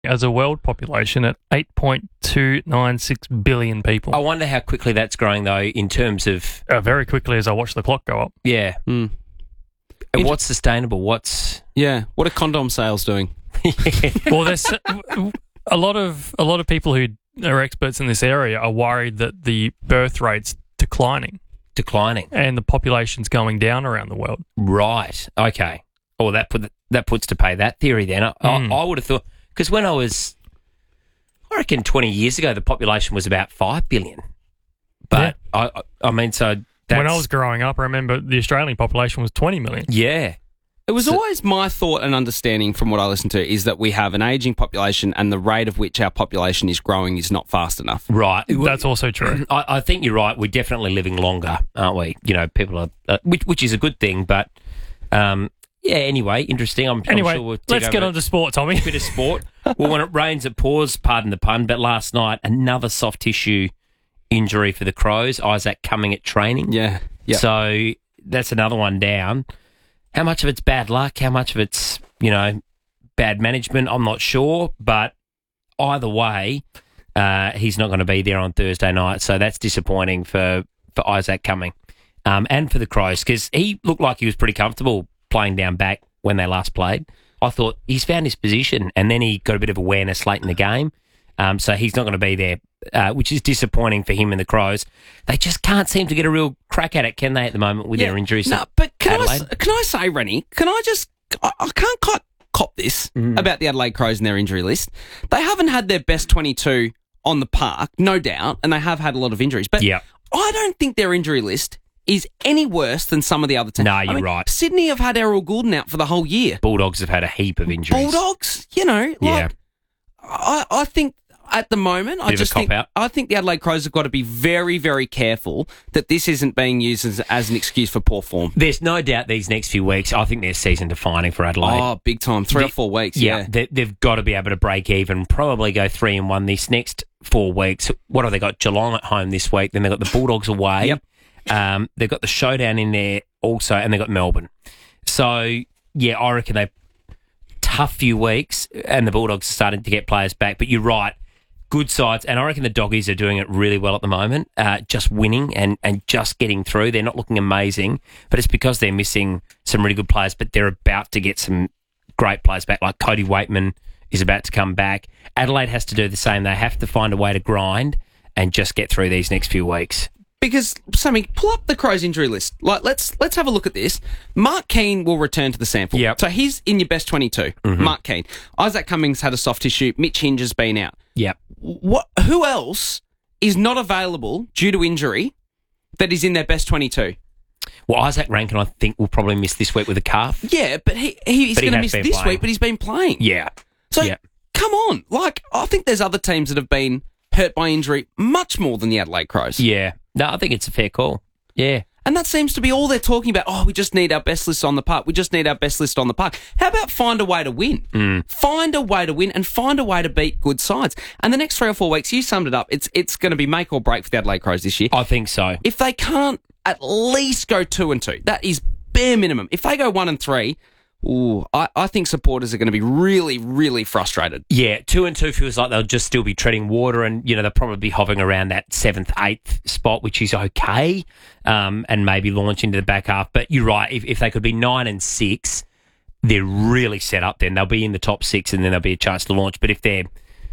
as a world population at 8.296 billion people. I wonder how quickly that's growing, though, in terms of... Very quickly as I watch the clock go up. Yeah. Mm. And what's sustainable? What are condom sales doing? Well, there's a lot of people who are experts in this area are worried that the birth rate's declining. And the population's going down around the world. Right. Okay. Oh, that puts to pay that theory then. I would have thought... Because when I reckon 20 years ago, the population was about 5 billion. But, I mean, so that's... When I was growing up, I remember the Australian population was 20 million. Yeah. It was always my thought and understanding from what I listened to is that we have an ageing population and the rate of which our population is growing is not fast enough. Right. That's also true. I think you're right. We're definitely living longer, aren't we? You know, people are... which is a good thing, but... yeah, anyway, interesting. I'm sure we'll let's get on to sport, Tommy. A bit of sport. Well, when it rains, it pours, pardon the pun, but last night, another soft tissue injury for the Crows. Isaac Cumming at training. Yeah. Yep. So that's another one down. How much of it's bad luck? How much of it's, bad management? I'm not sure, but either way, he's not going to be there on Thursday night, so that's disappointing for Isaac Cumming and for the Crows because he looked like he was pretty comfortable playing down back when they last played. I thought he's found his position and then he got a bit of awareness late in the game. So he's not going to be there, which is disappointing for him and the Crows. They just can't seem to get a real crack at it, can they, at the moment with their injuries? No, but can I say, Rennie, I can't quite cop this about the Adelaide Crows and their injury list. They haven't had their best 22 on the park, no doubt, and they have had a lot of injuries. But I don't think their injury list is any worse than some of the other teams. No, you're right. Sydney have had Errol Goulden out for the whole year. Bulldogs have had a heap of injuries. Bulldogs, I think at the moment, I think the Adelaide Crows have got to be very, very careful that this isn't being used as an excuse for poor form. There's no doubt these next few weeks, I think they're season defining for Adelaide. Oh, big time. 3 or 4 weeks, yeah. They've got to be able to break even, probably go 3-1 this next 4 weeks. What have they got? Geelong at home this week, then they've got the Bulldogs away. Yep. They've got the Showdown in there also, and they've got Melbourne. So, yeah, I reckon they've tough few weeks, and the Bulldogs are starting to get players back. But you're right, good sides, and I reckon the Doggies are doing it really well at the moment, just winning and just getting through. They're not looking amazing, but it's because they're missing some really good players, but they're about to get some great players back, like Cody Waitman is about to come back. Adelaide has to do the same. They have to find a way to grind and just get through these next few weeks. Because, Sammy, pull up the Crows injury list. Let's have a look at this. Mark Keane will return to the sample. Yep. So he's in your best 22. Mm-hmm. Mark Keane. Isaac Cummings had a soft tissue. Mitch Hinge has been out. Yep. Who else is not available due to injury that is in their best 22? Well, Isaac Rankin, I think, will probably miss this week with a calf. Yeah, but he's going to miss this week, but he's been playing. Yeah. So, come on. I think there's other teams that have been hurt by injury much more than the Adelaide Crows. Yeah. No, I think it's a fair call. Yeah. And that seems to be all they're talking about. Oh, we just need our best list on the park. We just need our best list on the park. How about find a way to win? Find a way to win and find a way to beat good sides. And the next 3 or 4 weeks, you summed it up, it's going to be make or break for the Adelaide Crows this year. I think so. If they can't at least go 2-2, that is bare minimum. If they go 1-3... Ooh, I think supporters are going to be really, really frustrated. Yeah, 2-2 feels like they'll just still be treading water and, they'll probably be hovering around that 7th, 8th spot, which is okay, and maybe launch into the back half. But you're right, if they could be 9-6, they're really set up then. They'll be in the top 6 and then there'll be a chance to launch. But if they're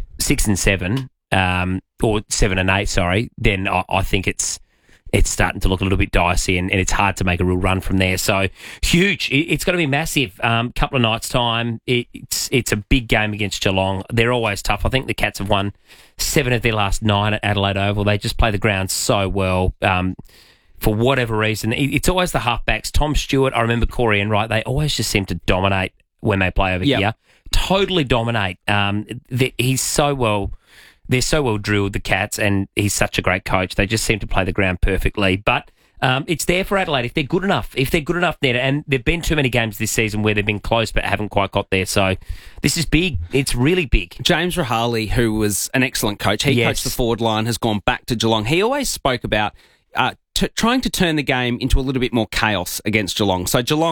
6-7, or 7-8, sorry, then I think it's starting to look a little bit dicey and it's hard to make a real run from there. So, huge. It's going to be massive. Couple of nights' time. It's a big game against Geelong. They're always tough. I think the Cats have won 7 of their last 9 at Adelaide Oval. They just play the ground so well. For whatever reason, it's always the halfbacks. Tom Stewart, I remember Corey Enright, they always just seem to dominate when they play over here. Totally dominate. He's so well... They're so well drilled, the Cats, and he's such a great coach. They just seem to play the ground perfectly. But it's there for Adelaide if they're good enough. Ned, and there've been too many games this season where they've been close but haven't quite got there. So this is big. It's really big. James Rahali, who was an excellent coach, he coached the forward line, has gone back to Geelong. He always spoke about trying to turn the game into a little bit more chaos against Geelong. So Geelong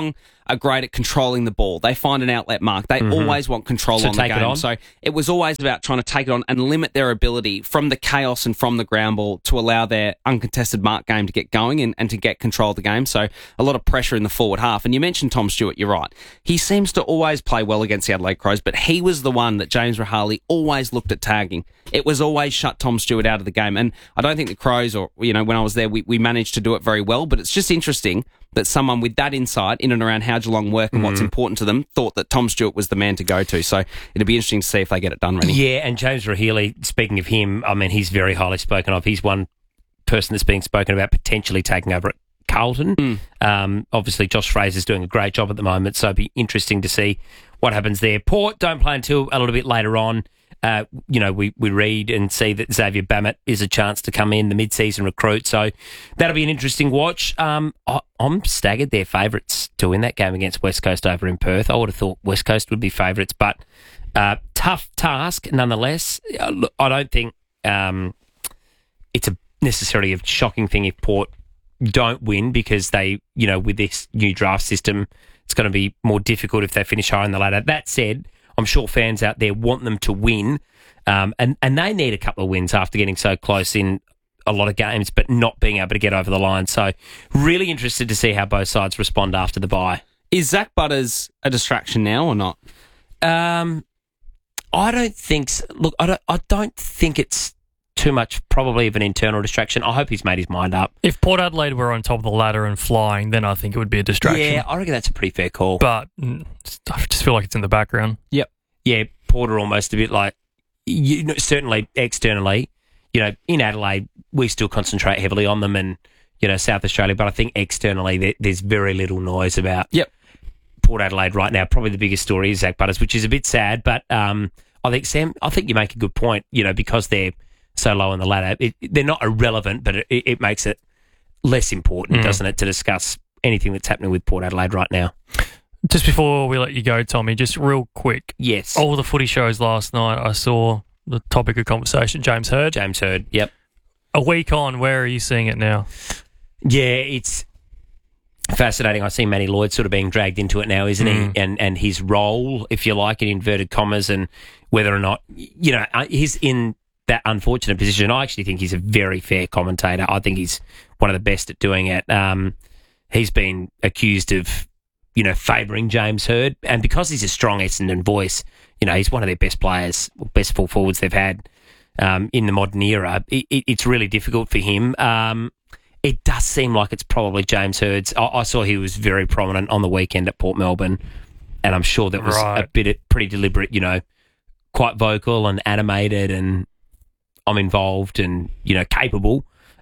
are great at controlling the ball. They find an outlet mark. They always want control on the game. So it was always about trying to take it on and limit their ability from the chaos and from the ground ball to allow their uncontested mark game to get going and to get control of the game. So a lot of pressure in the forward half. And you mentioned Tom Stewart, you're right. He seems to always play well against the Adelaide Crows, but he was the one that James Rahali always looked at tagging. It was always shut Tom Stewart out of the game. And I don't think the Crows, or, when I was there, we managed to do it very well, but it's just interesting that someone with that insight in and around how Geelong work and what's important to them thought that Tom Stewart was the man to go to. So it'll be interesting to see if they get it done, Rennie. Yeah, and James Rahili, speaking of him, I mean, he's very highly spoken of. He's one person that's being spoken about potentially taking over at Carlton. Obviously, Josh Fraser's doing a great job at the moment, so it'd be interesting to see what happens there. Port don't play until a little bit later on. We read and see that Xavier Bammett is a chance to come in, the mid-season recruit. So that'll be an interesting watch. I'm staggered they're favourites to win that game against West Coast over in Perth. I would have thought West Coast would be favourites, but tough task nonetheless. I don't think it's necessarily a shocking thing if Port don't win, because they, with this new draft system, it's going to be more difficult if they finish higher in the ladder. That said, I'm sure fans out there want them to win, and they need a couple of wins after getting so close in a lot of games, but not being able to get over the line. So really interested to see how both sides respond after the bye. Is Zach Butters a distraction now or not? I don't think so. Look, I don't think it's too much probably of an internal distraction. I hope he's made his mind up. If Port Adelaide were on top of the ladder and flying, then I think it would be a distraction. Yeah, I reckon that's a pretty fair call. But I just feel like it's in the background. Yep. Yeah, Port are almost a bit like, certainly externally, in Adelaide, we still concentrate heavily on them and, South Australia, but I think externally there's very little noise about Port Adelaide right now. Probably the biggest story is Zach Butters, which is a bit sad, but I think, Sam, you make a good point, because they're so low on the ladder. They're not irrelevant, but it makes it less important, doesn't it, to discuss anything that's happening with Port Adelaide right now. Just before we let you go, Tommy, just real quick. Yes. All the footy shows last night, I saw the topic of conversation, James Hird. James Hird, yep. A week on, where are you seeing it now? Yeah, it's fascinating. I see Matty Lloyd sort of being dragged into it now, isn't he? And his role, if you like, in inverted commas, and whether or not, he's in that unfortunate position. I actually think he's a very fair commentator. I think he's one of the best at doing it. He's been accused of, favouring James Hird, and because he's a strong Essendon voice, he's one of their best players, best full forwards they've had in the modern era. It's really difficult for him. It does seem like it's probably James Hird's. I saw he was very prominent on the weekend at Port Melbourne, and I'm sure that was a bit pretty deliberate, quite vocal and animated, and I'm involved and, capable.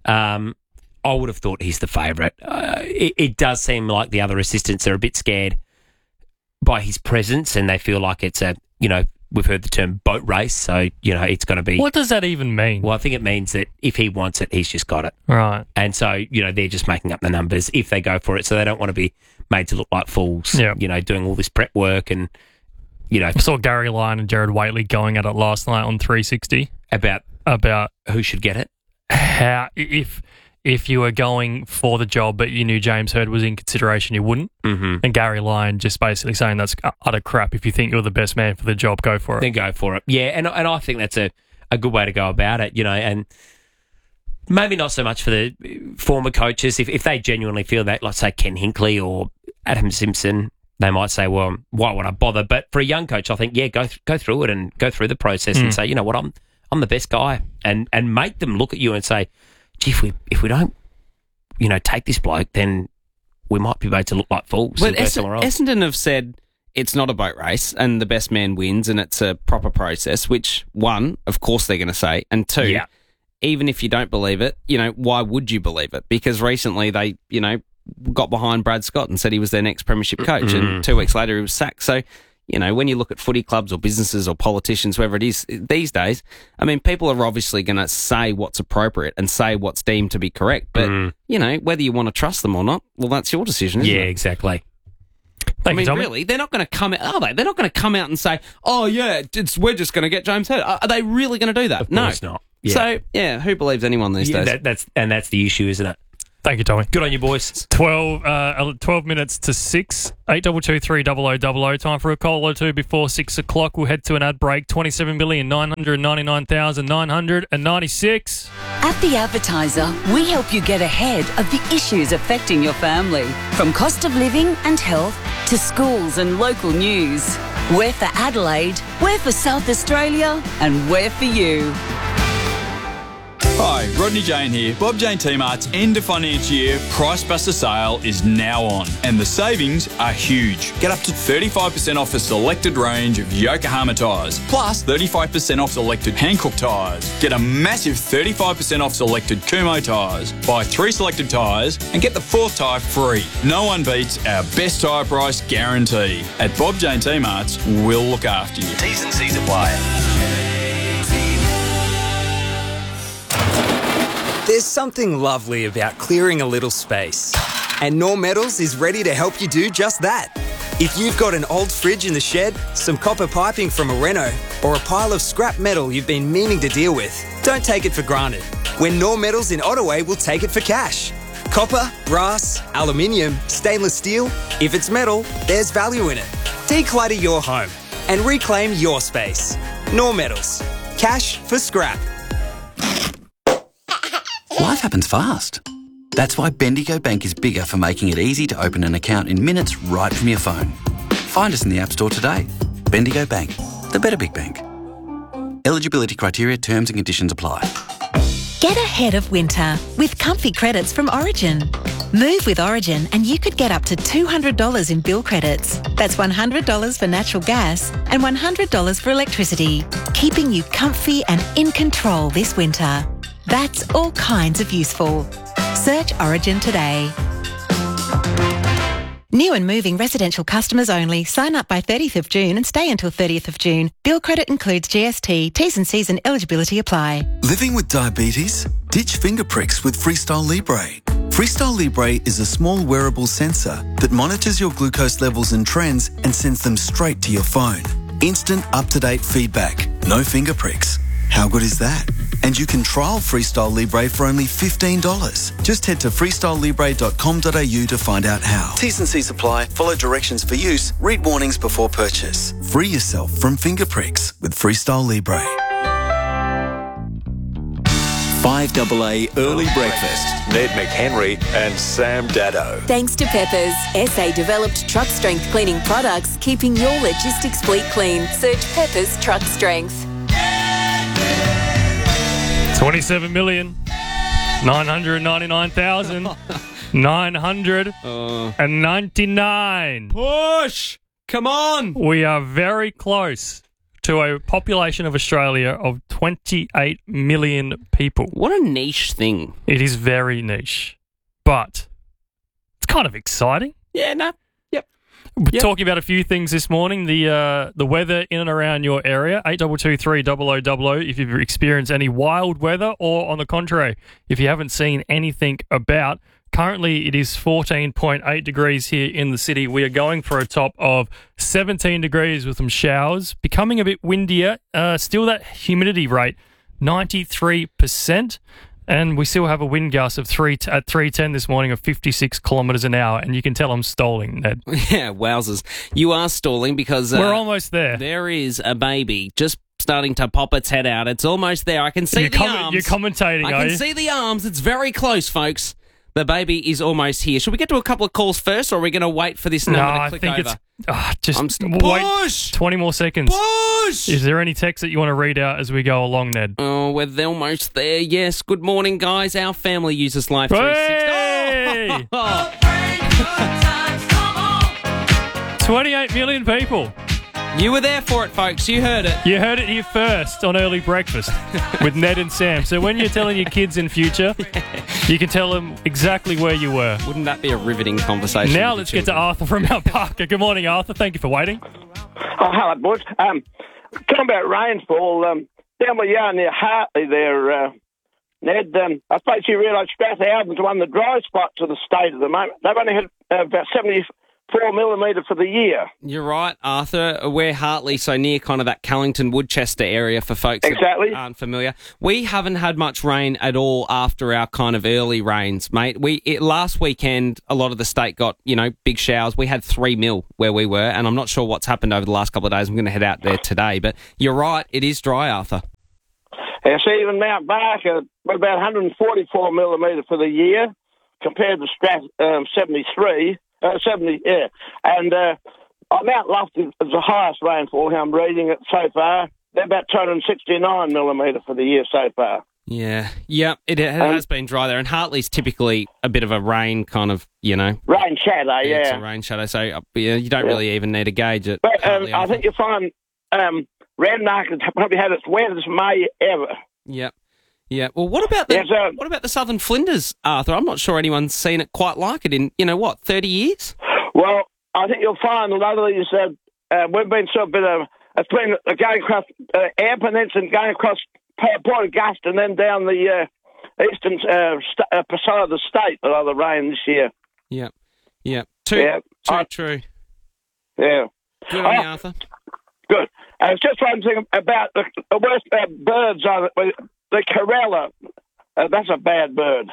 I would have thought he's the favourite. It does seem like the other assistants are a bit scared by his presence, and they feel like it's a, we've heard the term boat race, so, it's going to be... What does that even mean? Well, I think it means that if he wants it, he's just got it. Right. And so, they're just making up the numbers if they go for it, so they don't want to be made to look like fools, doing all this prep work and, I saw Gary Lyon and Jared Waitley going at it last night on 360. About who should get it? How... If you were going for the job but you knew James Hird was in consideration, you wouldn't. Mm-hmm. And Gary Lyon just basically saying that's utter crap. If you think you're the best man for the job, go for it. Then go for it. Yeah, and I think that's a good way to go about it, and maybe not so much for the former coaches. If they genuinely feel that, like, say, Ken Hinkley or Adam Simpson, they might say, well, why would I bother? But for a young coach, I think, go through it and go through the process and say, you know what, I'm the best guy. And make them look at you and say, gee, if we don't, take this bloke, then we might be made to look like fools. But Essendon have said it's not a boat race and the best man wins and it's a proper process, which, one, of course they're going to say, and two, even if you don't believe it, why would you believe it? Because recently they, got behind Brad Scott and said he was their next premiership coach, and 2 weeks later he was sacked. So, when you look at footy clubs or businesses or politicians, whoever it is these days, I mean, people are obviously going to say what's appropriate and say what's deemed to be correct. But, whether you want to trust them or not, well, that's your decision, isn't it? Yeah, exactly. Really, they're not going to come out, are they? They're not going to come out and say, oh, yeah, we're just going to get James Hird. Are they really going to do that? Of course not. Yeah. So, who believes anyone these days? That's the issue, isn't it? Thank you, Tommy. Good on you, boys. 12 minutes to 6. 8223 Time for a call or two before 6 o'clock. We'll head to an ad break. 27,999,996. At The Advertiser, we help you get ahead of the issues affecting your family. From cost of living and health to schools and local news. We're for Adelaide, we're for South Australia, and we're for you. Hi, Rodney Jane here. Bob Jane T-Mart's end of financial year Price Buster sale is now on, and the savings are huge. Get up to 35% off a selected range of Yokohama tyres, plus 35% off selected Hankook tyres. Get a massive 35% off selected Kumho tyres. Buy 3 selected tyres and get the 4th tyre free. No one beats our best tyre price guarantee. At Bob Jane T-Mart's, we'll look after you. T's and C's apply. There's something lovely about clearing a little space. And Knorr Metals is ready to help you do just that. If you've got an old fridge in the shed, some copper piping from a reno, or a pile of scrap metal you've been meaning to deal with, don't take it for granted. When Knorr Metals in Ottaway will take it for cash. Copper, brass, aluminium, stainless steel, if it's metal, there's value in it. Declutter your home and reclaim your space. Knorr Metals. Cash for scrap. Life happens fast. That's why Bendigo Bank is bigger for making it easy to open an account in minutes right from your phone. Find us in the App Store today. Bendigo Bank, the better big bank. Eligibility criteria, terms and conditions apply. Get ahead of winter with comfy credits from Origin. Move with Origin and you could get up to $200 in bill credits. That's $100 for natural gas and $100 for electricity, keeping you comfy and in control this winter. That's all kinds of useful. Search Origin today. New and moving residential customers only. Sign up by 30th of June and stay until 30th of June. Bill credit includes GST. T's and C's and eligibility apply. Living with diabetes? Ditch finger pricks with Freestyle Libre. Freestyle Libre is a small wearable sensor that monitors your glucose levels and trends and sends them straight to your phone. Instant, up-to-date feedback. No finger pricks. How good is that? And you can trial Freestyle Libre for only $15. Just head to freestylelibre.com.au to find out how. T's and C's apply. Follow directions for use. Read warnings before purchase. Free yourself from finger pricks with Freestyle Libre. 5AA Early Breakfast. Ned McHenry and Sam Dado. Thanks to Peppers, SA-developed truck strength cleaning products, keeping your logistics fleet clean. Search Peppers Truck Strength. 27,999,999. Push! Come on! We are very close to a population of Australia of 28 million people. What a niche thing. It is very niche, but it's kind of exciting. Yeah, no. We're talking about a few things this morning. The weather in and around your area, 8223 if you've experienced any wild weather, or on the contrary, if you haven't seen anything about. Currently, it is 14.8 degrees here in the city. We are going for a top of 17 degrees with some showers, becoming a bit windier. Still that humidity rate, 93%. And we still have a wind gust of at 3:10 this morning of 56 kilometres an hour. And you can tell I'm stalling, Ned. Yeah, wowzers. You are stalling because... we're almost there. There is a baby just starting to pop its head out. It's almost there. I can see the arms. You're commentating, I can see the arms. It's very close, folks. The baby is almost here. Should we get to a couple of calls first, or are we going to wait for this number to click over? Just wait 20 more seconds. Push! Is there any text that you want to read out as we go along, Ned? Oh, we're almost there. Yes. Good morning, guys. Our family uses Life 360. Hey! 28 million people. You were there for it, folks. You heard it. You heard it here first on Early Breakfast with Ned and Sam. So when you're telling your kids in future, you can tell them exactly where you were. Wouldn't that be a riveting conversation? Now let's get to Arthur from Mount Parker. Good morning, Arthur. Thank you for waiting. Oh, hello, boys. Talking about rainfall, down where you are near Hartley there, Ned, I suppose you realise Strathalbyn's one of the dry spots of the state at the moment. They've only had about millimetre for the year. You're right, Arthur. We're Hartley, so near kind of that Callington, Woodchester area for folks exactly. that aren't familiar. We haven't had much rain at all after our kind of early rains, mate. Last weekend, a lot of the state got, big showers. We had 3 mil where we were, and I'm not sure what's happened over the last couple of days. I'm going to head out there today, but you're right, it is dry, Arthur. Yeah, see, even Mount Barker, we're about 144 millimetre for the year, compared to Strath 70, yeah. And Mount Lofty is the highest rainfall, I'm reading it so far. They're about 269 millimetre for the year so far. Yeah, it has been dry there. And Hartley's typically a bit of a rain kind of, Rain shadow, yeah. It's a rain shadow, so you don't really even need to gauge it. But I think you'll find Renmark has probably had its wettest May ever. Yep. Yeah. Well, what about the Southern Flinders, Arthur? I'm not sure anyone's seen it quite like it in 30 years. Well, I think you'll find a lot of these. We've been sort of bit of it's been going across Amponence and going across Port Augusta and then down the eastern side of the state. A lot of the rain this year. Yep. True. Yeah. Good on you, Arthur. Good. I was just wondering about the worst birds on it. The Corella, that's a bad bird.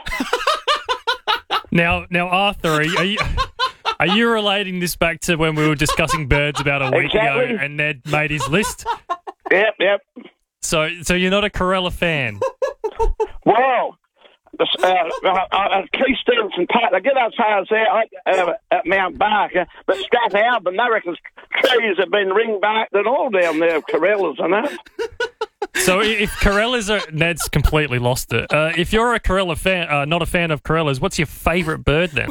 Now, Arthur, are you relating this back to when we were discussing birds about a week ago and Ned made his list? Yep. So you're not a Corella fan? Well, Keith Stevenson Park, I get as far as there at Mount Barker, but Strathalbyn, I reckon trees have been ring-barked and all down there, Corellas and that. So if Corellas are... Ned's completely lost it. If you're a Corella fan, not a fan of Corellas, what's your favourite bird then?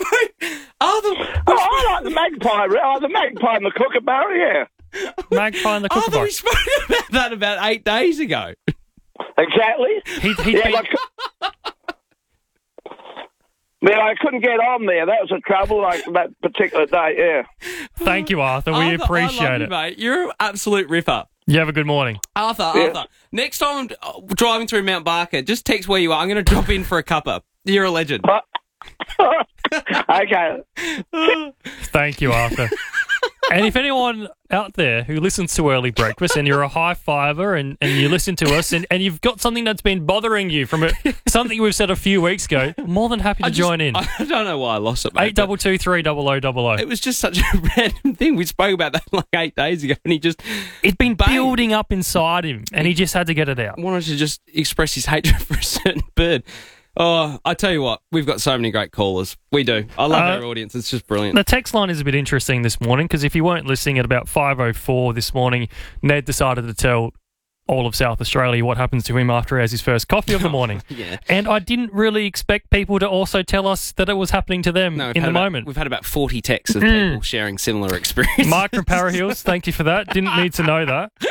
I like the magpie. The magpie and the kookaburra, yeah. Magpie and the kookaburra. We spoke about that about 8 days ago. Exactly. I couldn't get on there. That was the trouble, that particular day, yeah. Thank you, Arthur. We appreciate I love you, it. Mate. You're an absolute ripper. You have a good morning. Arthur, next time I'm driving through Mount Barker, just text where you are. I'm going to drop in for a cuppa. You're a legend. Okay. Thank you, Arthur. And if anyone out there who listens to Early Breakfast and you're a high fiver and you listen to us and you've got something that's been bothering you from something we've said a few weeks ago, more than happy to join in. I don't know why I lost it, mate. 8223 0000. It was just such a random thing. We spoke about that like 8 days ago and it'd been building up inside him and he just had to get it out. Wanted to just express his hatred for a certain bird. Oh, I tell you what, we've got so many great callers. We do. I love our audience. It's just brilliant. The text line is a bit interesting this morning because if you weren't listening at about 5:04 this morning, Ned decided to tell all of South Australia what happens to him after he has his first coffee of the morning. Yeah. And I didn't really expect people to also tell us that it was happening to them in the moment. We've had about 40 texts of people sharing similar experiences. Mark from Parahills, thank you for that. Didn't need to know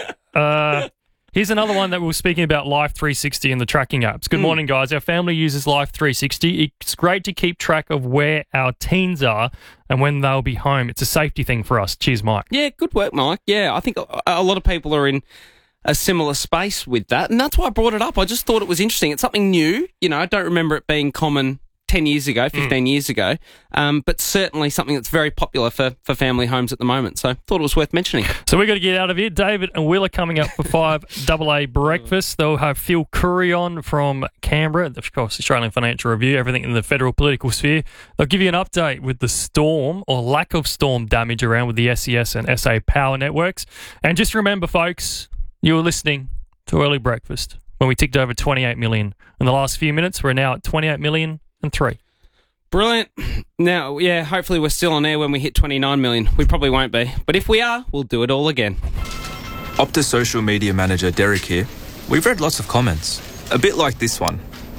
that. Here's another one that we were speaking about, Life 360 and the tracking apps. Good morning, guys. Our family uses Life 360. It's great to keep track of where our teens are and when they'll be home. It's a safety thing for us. Cheers, Mike. Yeah, good work, Mike. Yeah, I think a lot of people are in a similar space with that, and that's why I brought it up. I just thought it was interesting. It's something new. I don't remember it being common 10 years ago, 15 years ago, but certainly something that's very popular for family homes at the moment. So thought it was worth mentioning. So we've got to get out of here. David and Will are coming up for 5AA breakfast. They'll have Phil Curry on from Canberra, of course, Australian Financial Review, everything in the federal political sphere. They'll give you an update with the storm or lack of storm damage around with the SES and SA power networks. And just remember, folks, you were listening to Early Breakfast when we ticked over 28 million. In the last few minutes, we're now at 28 million. And 3. Brilliant. Now, hopefully we're still on air when we hit 29 million. We probably won't be. But if we are, we'll do it all again. Optus social media manager Derek here. We've read lots of comments, a bit like this one.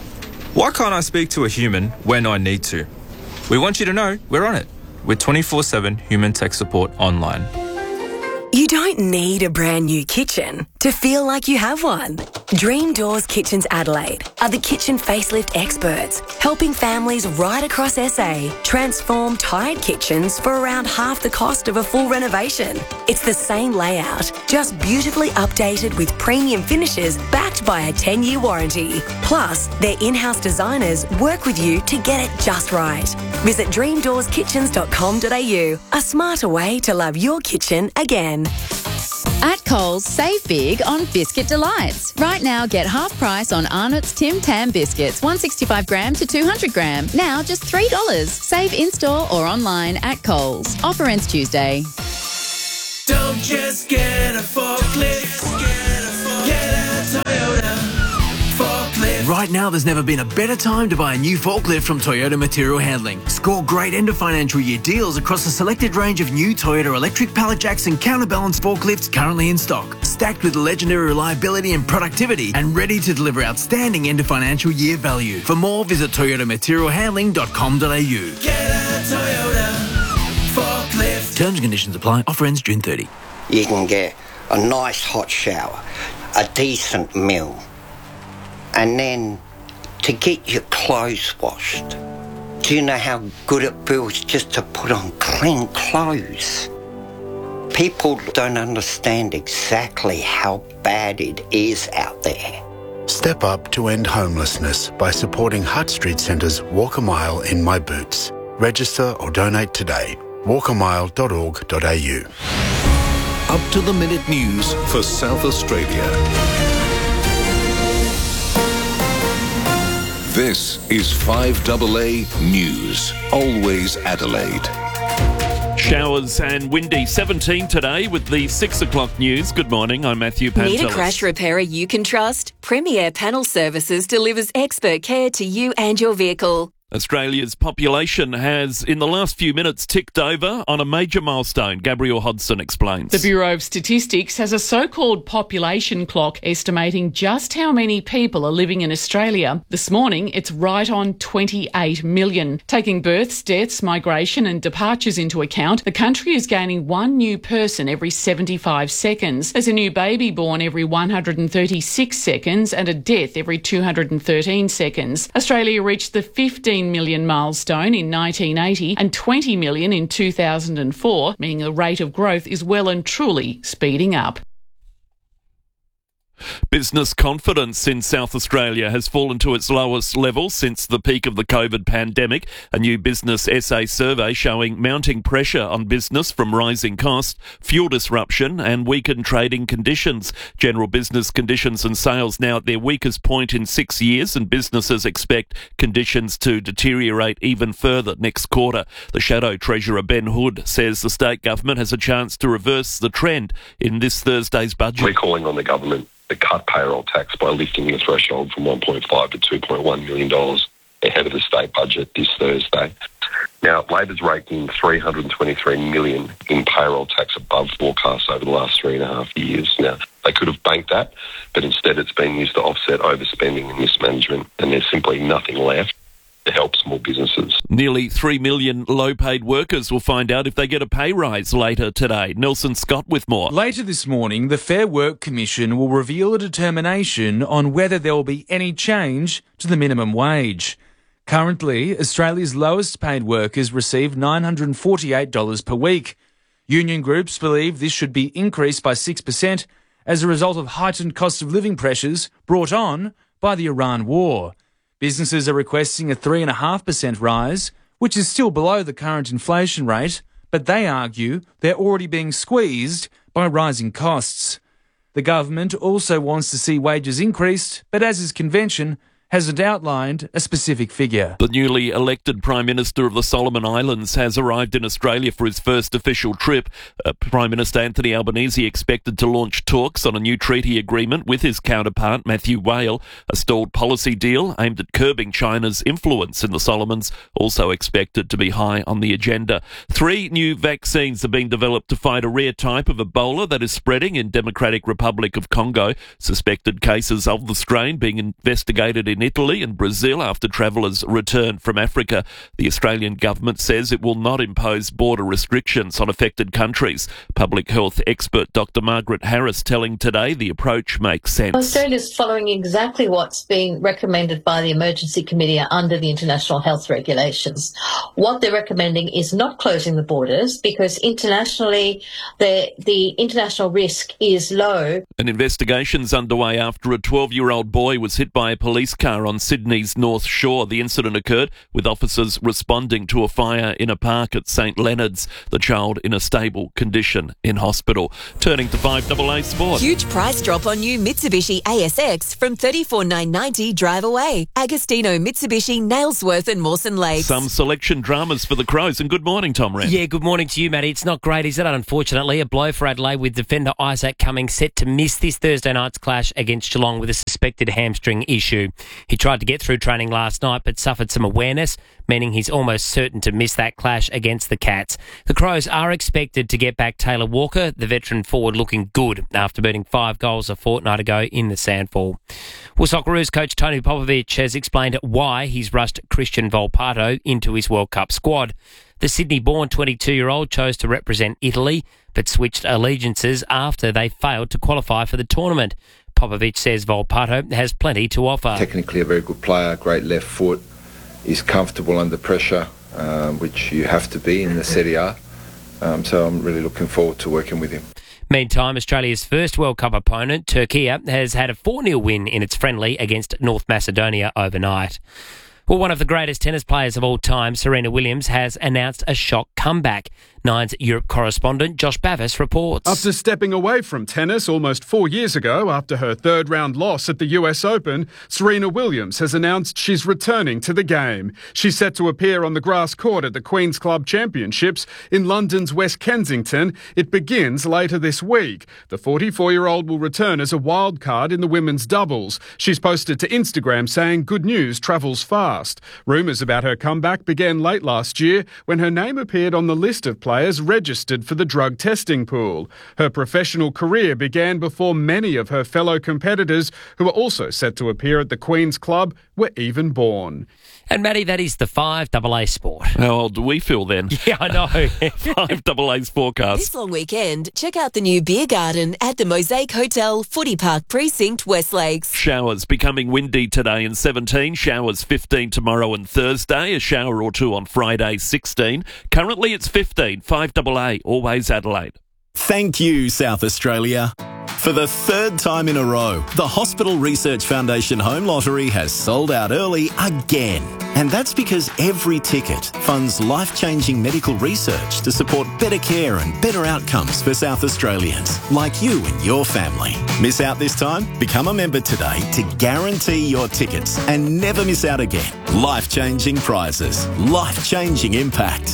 Why can't I speak to a human when I need to? We want you to know we're on it with 24/7 human tech support online. You don't need a brand new kitchen to feel like you have one. Dream Doors Kitchens Adelaide are the kitchen facelift experts, helping families right across SA transform tired kitchens for around half the cost of a full renovation. It's the same layout, just beautifully updated with premium finishes backed by a 10-year warranty. Plus, their in-house designers work with you to get it just right. Visit dreamdoorskitchens.com.au, a smarter way to love your kitchen again. At Coles, save big on Biscuit Delights. Right now, get half price on Arnott's Tim Tam biscuits, 165 gram to 200 gram. Now just $3. Save in-store or online at Coles. Offer ends Tuesday. Don't just get a forklift, get a Toyota forklift. Right now, there's never been a better time to buy a new forklift from Toyota Material Handling. Score great end of financial year deals across a selected range of new Toyota electric pallet jacks and counterbalance forklifts currently in stock, stacked with legendary reliability and productivity and ready to deliver outstanding end of financial year value. For more, visit toyotamaterialhandling.com.au. Get a Toyota forklift. Terms and conditions apply. Offer ends June 30. You can get a nice hot shower, a decent meal, and then to get your clothes washed. Do you know how good it feels just to put on clean clothes? People don't understand exactly how bad it is out there. Step up to end homelessness by supporting Hutt Street Centre's Walk a Mile in My Boots. Register or donate today. walkamile.org.au. Up to the minute news for South Australia. This is 5AA News, always Adelaide. Showers and windy, 17 today with the 6 o'clock news. Good morning, I'm Matthew Pantelis. Need a crash repairer you can trust? Premier Panel Services delivers expert care to you and your vehicle. Australia's population has, in the last few minutes, ticked over on a major milestone. Gabrielle Hodson explains. The Bureau of Statistics has a so-called population clock estimating just how many people are living in Australia. This morning, it's right on 28 million. Taking births, deaths, migration and departures into account, the country is gaining one new person every 75 seconds. There's a new baby born every 136 seconds and a death every 213 seconds. Australia reached the 15 million milestone in 1980 and 20 million in 2004, meaning the rate of growth is well and truly speeding up. Business confidence in South Australia has fallen to its lowest level since the peak of the COVID pandemic. A new Business SA survey showing mounting pressure on business from rising costs, fuel disruption and weakened trading conditions. General business conditions and sales now at their weakest point in 6 years, and businesses expect conditions to deteriorate even further next quarter. The Shadow Treasurer Ben Hood says the state government has a chance to reverse the trend in this Thursday's budget. We're calling on the government to cut payroll tax by lifting the threshold from $1.5 to $2.1 million ahead of the state budget this Thursday. Now, Labor's raked in $323 million in payroll tax above forecasts over the last 3.5 years. Now, they could have banked that, but instead it's been used to offset overspending and mismanagement, and there's simply nothing left to help small businesses. Nearly 3 million low-paid workers will find out if they get a pay rise later today. Nelson Scott with more. Later this morning, the Fair Work Commission will reveal a determination on whether there will be any change to the minimum wage. Currently, Australia's lowest paid workers receive $948 per week. Union groups believe this should be increased by 6% as a result of heightened cost of living pressures brought on by the Iran war. Businesses are requesting a 3.5% rise, which is still below the current inflation rate, but they argue they're already being squeezed by rising costs. The government also wants to see wages increased, but as is convention, hasn't outlined a specific figure. The newly elected Prime Minister of the Solomon Islands has arrived in Australia for his first official trip. Prime Minister Anthony Albanese expected to launch talks on a new treaty agreement with his counterpart Matthew Whale. A stalled policy deal aimed at curbing China's influence in the Solomons also expected to be high on the agenda. 3 new vaccines are being developed to fight a rare type of Ebola that is spreading in Democratic Republic of Congo. Suspected cases of the strain being investigated in Italy and Brazil after travellers return from Africa. The Australian government says it will not impose border restrictions on affected countries. Public health expert Dr. Margaret Harris telling Today the approach makes sense. Australia's following exactly what's being recommended by the Emergency Committee under the international health regulations. What they're recommending is not closing the borders because internationally the international risk is low. An investigation's underway after a 12-year-old boy was hit by a police car on Sydney's North Shore. The incident occurred with officers responding to a fire in a park at St Leonard's. The child in a stable condition in hospital. Turning to 5AA Sport. Huge price drop on new Mitsubishi ASX from $34,990 drive away. Agostino, Mitsubishi, Nailsworth and Mawson Lakes. Some selection dramas for the Crows. And good morning, Tom Wren. Yeah, good morning to you, Matty. It's not great, is it? Unfortunately, a blow for Adelaide with defender Isaac Cummings set to miss this Thursday night's clash against Geelong with a suspected hamstring issue. He tried to get through training last night but suffered some awareness, meaning he's almost certain to miss that clash against the Cats. The Crows are expected to get back Taylor Walker, the veteran forward, looking good after beating 5 goals a fortnight ago in the Sandfall. Well, Socceroos coach Tony Popovic has explained why he's rushed Christian Volpato into his World Cup squad. The Sydney-born 22-year-old chose to represent Italy, but switched allegiances after they failed to qualify for the tournament. Popovic says Volpato has plenty to offer. Technically a very good player, great left foot, is comfortable under pressure, which you have to be in the Serie A. So I'm really looking forward to working with him. Meantime, Australia's first World Cup opponent, Turkey, has had a 4-0 win in its friendly against North Macedonia overnight. Well, one of the greatest tennis players of all time, Serena Williams, has announced a shock comeback. Nine's Europe correspondent Josh Bavis reports. After stepping away from tennis almost 4 years ago after her third-round loss at the US Open, Serena Williams has announced she's returning to the game. She's set to appear on the grass court at the Queen's Club Championships in London's West Kensington. It begins later this week. The 44-year-old will return as a wild card in the women's doubles. She's posted to Instagram saying good news travels fast. Rumours about her comeback began late last year when her name appeared on the list of players registered for the drug testing pool. Her professional career began before many of her fellow competitors, who are also set to appear at the Queen's Club, were even born. And Matty, that is the 5AA Sport. How old do we feel then? Yeah, I know. 5AA's forecast. This long weekend, check out the new beer garden at the Mosaic Hotel, Footy Park Precinct, West Lakes. Showers becoming windy today and 17. Showers 15 tomorrow and Thursday. A shower or two on Friday, 16. Currently it's 15. 5AA, always Adelaide. Thank you, South Australia. For the third time in a row, the Hospital Research Foundation Home Lottery has sold out early again. And that's because every ticket funds life-changing medical research to support better care and better outcomes for South Australians, like you and your family. Miss out this time? Become a member today to guarantee your tickets and never miss out again. Life-changing prizes, life-changing impact.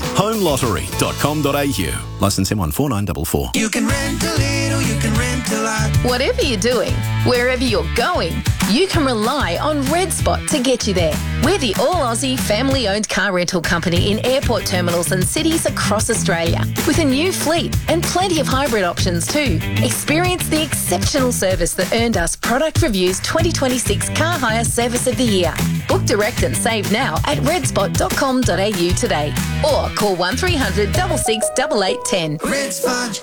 HomeLottery.com.au. Licence M14944. You can rent a little, you can rent a lot. Whatever you're doing, wherever you're going, you can rely on Red Spot to get you there. We're the all-Aussie family-owned car rental company in airport terminals and cities across Australia, with a new fleet and plenty of hybrid options too. Experience the exceptional service that earned us Product Review's 2026 Car Hire Service of the Year. Book direct and save now at redspot.com.au today, or call 1300 66 8810. Red Spot.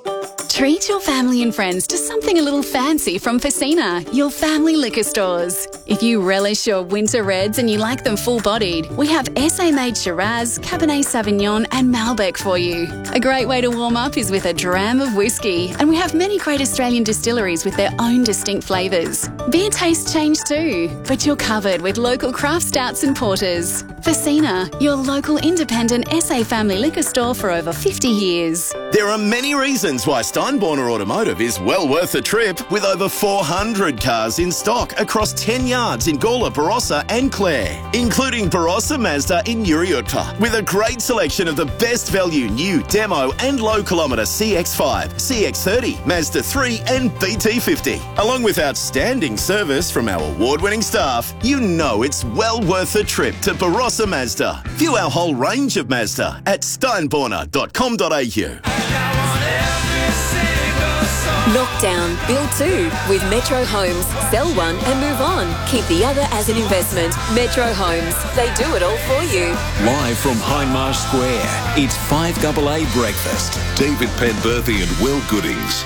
Treat your family and friends to something a little fancy from Facina, your family liquor stores. If you relish your winter reds and you like them full-bodied, we have SA-made Shiraz, Cabernet Sauvignon and Malbec for you. A great way to warm up is with a dram of whiskey, and we have many great Australian distilleries with their own distinct flavours. Beer tastes change too, but you're covered with local craft stouts and porters. Facina, your local independent SA family liquor store for over 50 years. There are many reasons why Steinborner Automotive is well worth a trip, with over 400 cars in stock across 10 yards in Gawler, Barossa and Clare, including Barossa Mazda in Uriutpa, with a great selection of the best value new demo and low kilometre CX-5, CX-30, Mazda 3 and BT50. Along with outstanding service from our award-winning staff, you know it's well worth a trip to Barossa Mazda. View our whole range of Mazda at steinborner.com.au. Every single song. Knock down, build two with Metro Homes. Sell one and move on. Keep the other as an investment. Metro Homes. They do it all for you. Live from Hindmarsh Square, it's 5AA Breakfast. David Penberthy and Will Goodings.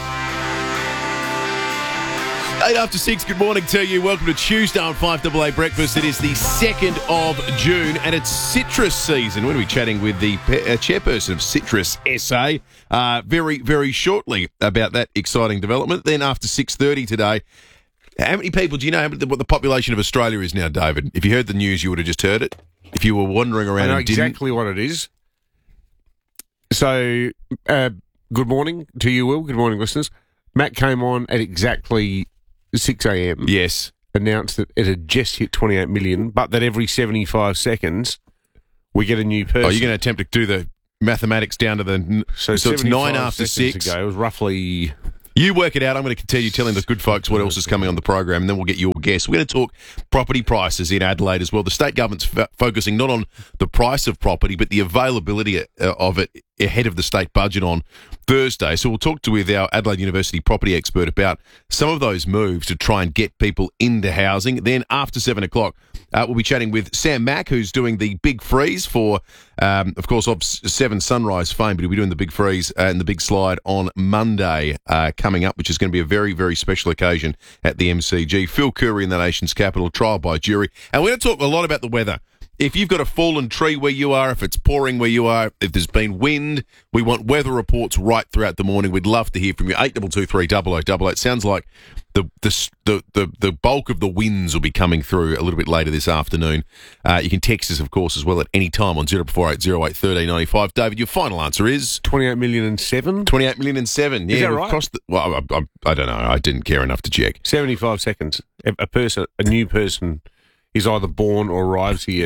8 after 6, good morning to you. Welcome to Tuesday on 5AA Breakfast. It is the 2nd of June and it's citrus season. We're going to be chatting with the chairperson of Citrus SA very, very shortly about that exciting development. Then after 6:30 today, how many people, do you know what the population of Australia is now, David? If you heard the news, you would have just heard it. If you were wandering around I know and didn't. exactly what it is. So, good morning to you, Will. Good morning, listeners. Matt came on at exactly 6 a.m. Yes. Announced that it had just hit 28 million, but that every 75 seconds we get a new person. Oh, you're going to attempt to do the mathematics down to the... So it's 9 after 6. Ago, it was roughly... You work it out. I'm going to continue telling the good folks what else is coming on the program, and then we'll get your guess. We're going to talk property prices in Adelaide as well. The state government's focusing not on the price of property, but the availability of it ahead of the state budget on Thursday. So we'll talk with our Adelaide University property expert about some of those moves to try and get people into housing. Then after 7 o'clock, we'll be chatting with Sam Mack, who's doing the Big Freeze for, of course, of 7 Sunrise fame, but he'll be doing the Big Freeze and the Big Slide on Monday coming up, which is going to be a very, very special occasion at the MCG. Phil Curry in the nation's capital, trial by jury. And we're going to talk a lot about the weather. If you've got a fallen tree where you are, if it's pouring where you are, if there's been wind, we want weather reports right throughout the morning. We'd love to hear from you. 8223 0088. Sounds like the bulk of the winds will be coming through a little bit later this afternoon. You can text us, of course, as well at any time on 0480 08 1395. David, your final answer is 28 million and 7. 28 million and 7. Yeah, is that right? I don't know. I didn't care enough to check. 75 seconds. A new person is either born or arrives here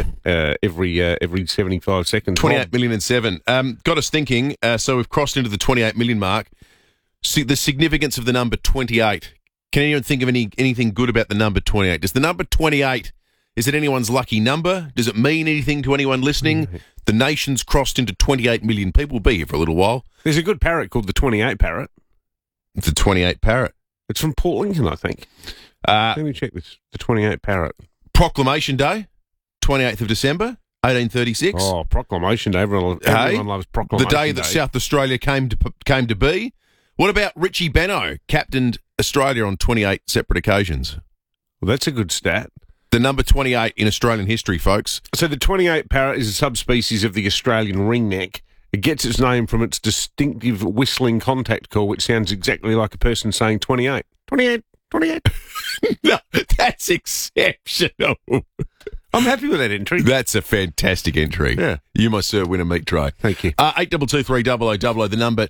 every 75 seconds. 28 million and 7. Got us thinking. So we've crossed into the 28 million mark. See the significance of the number 28. Can anyone think of anything good about the number 28? Does the number 28, is it anyone's lucky number? Does it mean anything to anyone listening? The nation's crossed into 28 million. People will be here for a little while. There's a good parrot called the 28 parrot. The 28 parrot. It's from Port Lincoln, I think. Let me check this. The 28 parrot. Proclamation Day, 28th of December, 1836. Oh, Proclamation Day. Everyone loves Proclamation Day. The day that South Australia came to be. What about Richie Benaud, captained Australia on 28 separate occasions? Well, that's a good stat. The number 28 in Australian history, folks. So the 28 parrot is a subspecies of the Australian ringneck. It gets its name from its distinctive whistling contact call, which sounds exactly like a person saying 28. 28. 28. No, that's exceptional. I'm happy with that entry. That's a fantastic entry. Yeah. You must win a meat tray. Thank you. 8223 0000, the number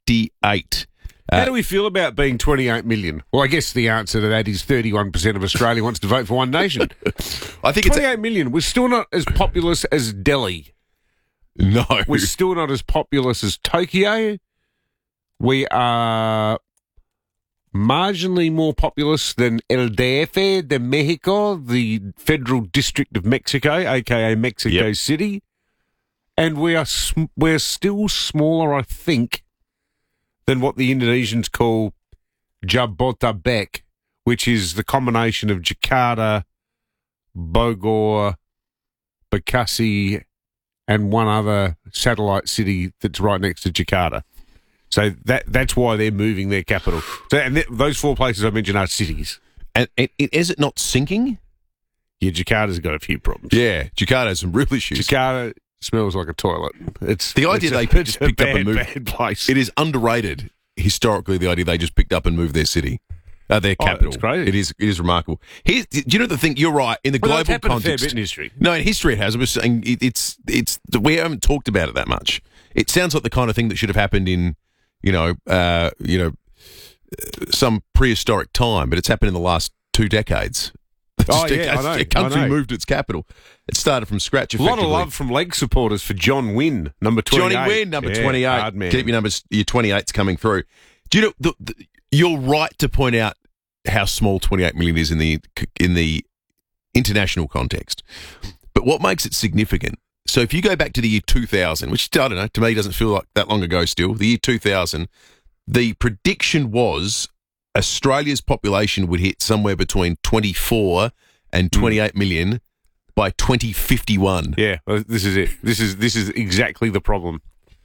28. How do we feel about being 28 million? Well, I guess the answer to that is 31% of Australia wants to vote for one nation. I think 28 million. We're still not as populous as Delhi. No. We're still not as populous as Tokyo. We are marginally more populous than El DF de Mexico, the Federal District of Mexico, a.k.a. Mexico City. And we're still smaller, I think, than what the Indonesians call Jabotabek, which is the combination of Jakarta, Bogor, Bekasi, and one other satellite city that's right next to Jakarta. So that's why they're moving their capital. So, and those 4 places I mentioned are cities. And is it not sinking? Yeah, Jakarta's got a few problems. Yeah, Jakarta has some real issues. Jakarta smells like a toilet. It's the idea they just picked up and moved. Bad place. It is underrated historically. The idea they just picked up and moved their city, their capital. It's crazy. It is remarkable. Do you know the thing? You're right in the global context. A fair bit in history. No, in history it has. I was saying it's we haven't talked about it that much. It sounds like the kind of thing that should have happened in some prehistoric time, but it's happened in the last 2 decades. I know. A country moved its capital. It started from scratch. A lot of love from leg supporters for John Wynne, number 28. Johnny Wynne, number 28. Hard man. Keep your 28s coming through. Do you know you're right to point out how small 28 million is in the international context. But what makes it significant? So if you go back to the year 2000, which I don't know, to me doesn't feel like that long ago still. The year 2000, the prediction was Australia's population would hit somewhere between 24 and 28 million by 2051. Yeah, well, this is it. This is exactly the problem.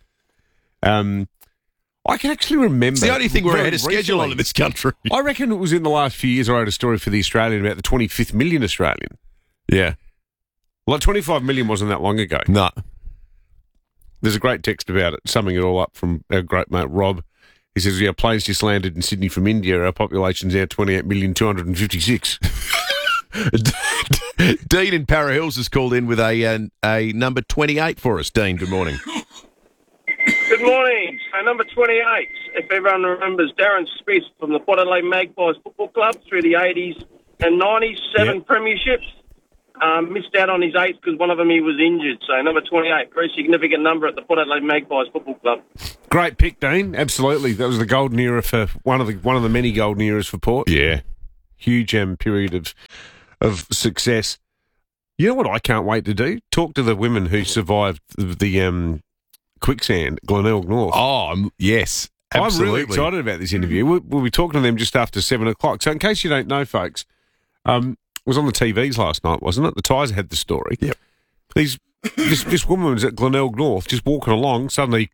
I can actually remember. It's the only thing we're very ahead of schedule on in this country. I reckon it was in the last few years I wrote a story for The Australian about the 25th million Australian. Yeah. Like 25 million wasn't that long ago. No. There's a great text about it, summing it all up from our great mate Rob. He says, yeah, planes just landed in Sydney from India. Our population's now 28,256,000. Dean in Para Hills has called in with a number 28 for us. Dean, good morning. Good morning. So number 28, if everyone remembers, Darren Smith from the Port Adelaide Magpies Football Club through the 80s and 90s, 7 premierships. Missed out on his 8th because one of them he was injured. So number 28, very significant number at the Port Adelaide Magpies Football Club. Great pick, Dean. Absolutely. That was the golden era for one of the many golden eras for Port. Yeah. Huge period of success. You know what I can't wait to do? Talk to the women who survived the quicksand, Glenelg North. Oh, yes. Absolutely. I'm really excited about this interview. We'll be talking to them just after 7 o'clock. So in case you don't know, folks, it was on the TVs last night, wasn't it? The Ties had the story. Yep. This woman was at Glenelg North, just walking along, suddenly...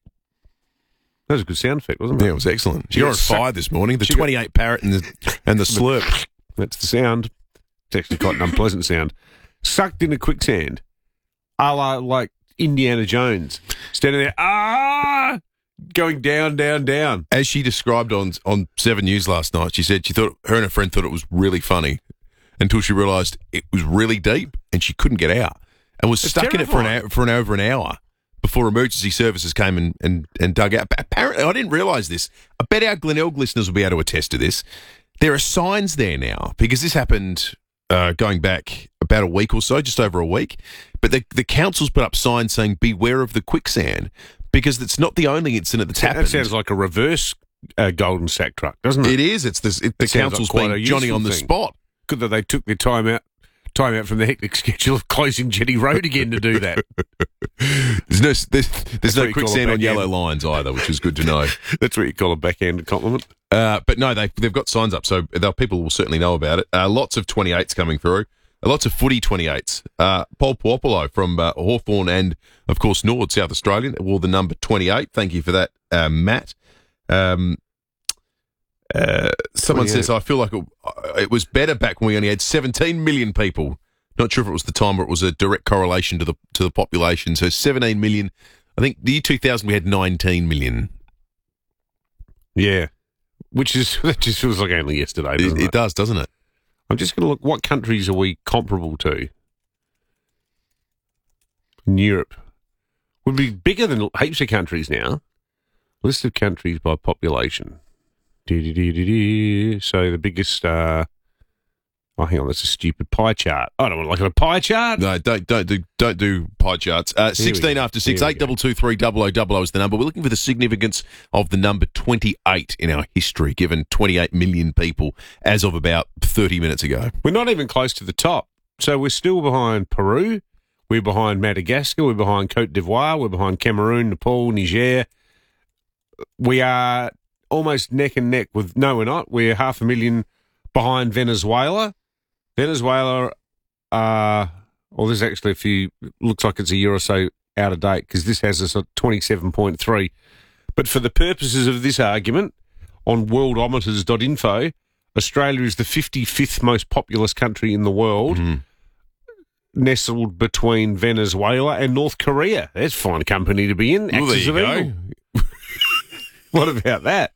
That was a good sound effect, wasn't it? Yeah, it was excellent. She got on fire this morning. The 28 parrot and the slurp. That's the sound. It's actually quite an unpleasant sound. Sucked into quicksand, a la like Indiana Jones, standing there, going down, down, down. As she described on 7 News last night, she said her and her friend thought it was really funny until she realised it was really deep and she couldn't get out and was stuck in it for over an hour before emergency services came and dug out. But apparently, I didn't realise this. I bet our Glenelg listeners will be able to attest to this. There are signs there now because this happened going back about a week or so, just over a week. But the council's put up signs saying beware of the quicksand because it's not the only incident that's happened. That sounds like a reverse Golden Sack truck, doesn't it? It is. It's the council's like being Johnny on the spot. Good that they took their time out from the hectic schedule of closing Jetty Road again to do that. There's no quicksand on yellow lines either, which is good to know. That's what you call a backhanded compliment. But no, they've got signs up, so people will certainly know about it. Lots of 28s coming through. Lots of footy 28s. Paul Puopolo from Hawthorn and, of course, Nord, South Australian, wore the number 28. Thank you for that, Matt. Someone says, I feel like it was better back when we only had 17 million people. Not sure if it was the time or it was a direct correlation to the population. So 17 million. I think the year 2000 we had 19 million. Yeah. That just feels like only yesterday, doesn't it? It does, doesn't it? I'm just going to look, what countries are we comparable to? In Europe. We'd be bigger than heaps of countries now. List of countries by population. So the biggest... hang on, that's a stupid pie chart. I don't want to look at a pie chart. No, don't do pie charts. 16 after 6, 8223000 is the number. We're looking for the significance of the number 28 in our history, given 28 million people as of about 30 minutes ago. We're not even close to the top. So we're still behind Peru. We're behind Madagascar. We're behind Cote d'Ivoire. We're behind Cameroon, Nepal, Niger. We are almost neck and neck with... No, we're not. We're 500,000 behind Venezuela. Venezuela, there's actually a few, looks like it's a year or so out of date because this has us at 27.3. But for the purposes of this argument, on worldometers.info, Australia is the 55th most populous country in the world, nestled between Venezuela and North Korea. That's fine company to be in. Well, there you go. What about that?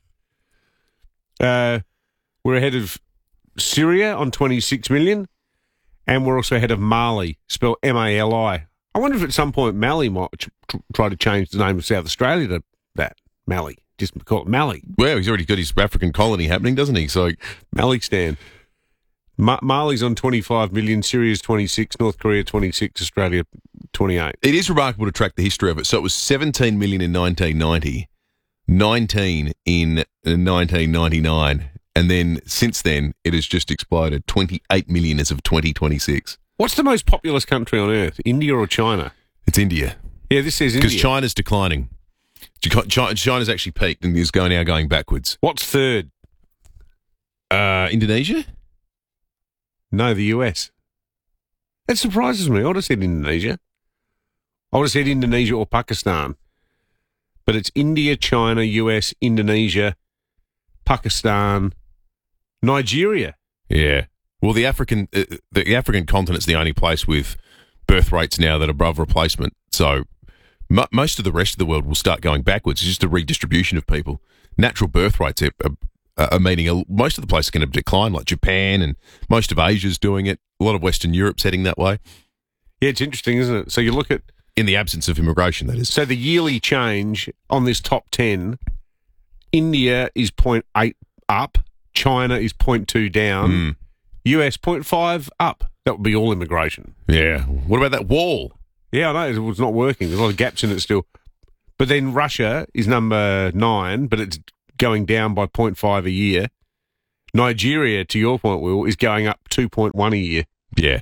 We're ahead of Syria on 26 million, and we're also ahead of Mali, spelled M-A-L-I. I wonder if at some point Mali might try to change the name of South Australia to that, Mali. Just call it Mali. Well, he's already got his African colony happening, doesn't he? So Malistan. Mali's on 25 million, Syria's 26, North Korea 26, Australia 28. It is remarkable to track the history of it. So it was 17 million in 1990, 19 in 1999, and then since then it has just exploded. 28 million as of 2026. What's the most populous country on earth, India or China? It's India. Yeah, this says India. Because China's declining. China's actually peaked and is now going backwards. What's third? Indonesia? No, the US. That surprises me. I would have said Indonesia. I would have said Indonesia or Pakistan. But it's India, China, US, Indonesia, Pakistan, Nigeria. Yeah. Well, the African continent's the only place with birth rates now that are above replacement. So most of the rest of the world will start going backwards. It's just a redistribution of people. Natural birth rates are meaning most of the places are going to decline, like Japan, and most of Asia's doing it. A lot of Western Europe's heading that way. Yeah, it's interesting, isn't it? So you look at... In the absence of immigration, that is. So the yearly change on this top 10, India is 0.8 up, China is 0.2 down, US 0.5 up. That would be all immigration. Yeah. What about that wall? Yeah, I know. It's not working. There's a lot of gaps in it still. But then Russia is number 9, but it's going down by 0.5 a year. Nigeria, to your point, Will, is going up 2.1 a year. Yeah.